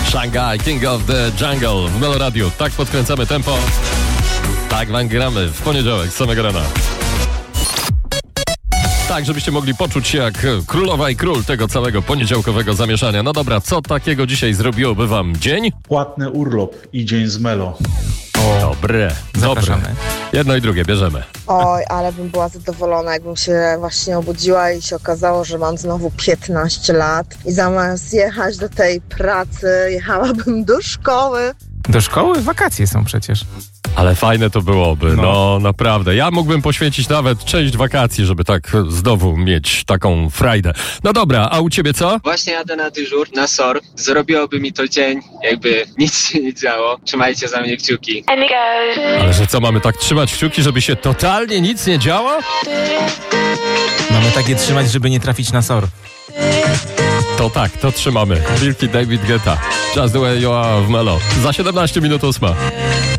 Shanghai, King of the Jungle w Melo Radio. Tak podkręcamy tempo. Tak wam gramy w poniedziałek z samego rana. Tak, żebyście mogli poczuć się jak królowa i król tego całego poniedziałkowego zamieszania. No dobra, co takiego dzisiaj zrobiłoby wam dzień? Płatny urlop i dzień z Melo. Dobre. Jedno i drugie bierzemy. Oj, ale bym była zadowolona, jakbym się właśnie obudziła i się okazało, że mam znowu 15 lat i zamiast jechać do tej pracy, jechałabym do szkoły. Do szkoły? Wakacje są przecież. Ale fajne to byłoby, no naprawdę. Ja mógłbym poświęcić nawet część wakacji, żeby tak znowu mieć taką frajdę. No dobra, a u ciebie co? Właśnie jadę na dyżur, na SOR. Zrobiłoby mi to dzień, jakby nic się nie działo. Trzymajcie za mnie kciuki. Ale że co, mamy tak trzymać kciuki, żeby się totalnie nic nie działo? Mamy takie trzymać, żeby nie trafić na SOR. To tak, to trzymamy. Wielki David Guetta. Just the way you are w Melo. Za 17 minut 8.